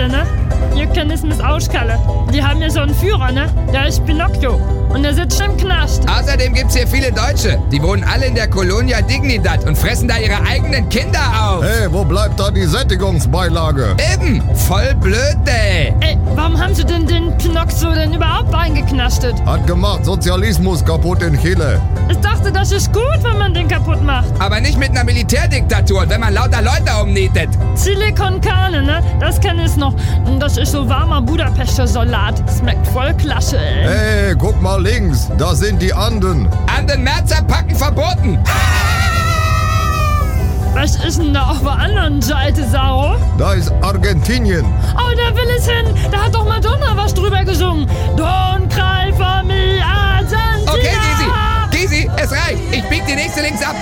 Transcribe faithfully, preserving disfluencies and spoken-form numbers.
Kalle, ne? Ihr kennt es mit Auskalle. Die haben ja so einen Führer, ne? Der ist Pinocchio. Und der sitzt im Knast. Außerdem gibt's hier viele Deutsche. Die wohnen alle in der Colonia Dignidad und fressen da ihre eigenen Kinder auf. Hey, wo bleibt da die Sättigungsbeilage? Eben, voll blöd, ey. Ey, warum haben sie denn den Pinocchio denn überhaupt eingeknastet? Hat gemacht Sozialismus kaputt in Chile. Ich dachte, das ist gut, wenn man den kaputt macht. Aber nicht mit einer Militärdiktatur, wenn man lauter Leute umnietet. Chile con carne, ne? Das kenn ich noch. Und das ist so warmer Budapester Salat. Schmeckt voll klasse, ey. Hey, guck mal links, da sind die Anden. Anden Merzer packen verboten. Was ist denn da auf der anderen Seite, Sao? Da ist Argentinien. Oh, da will ich hin. Da hat doch Madonna was drüber gesungen. Don't cry for me, Argentina. Okay, Gysi, Gysi, es reicht. Ich bieg die nächste links ab.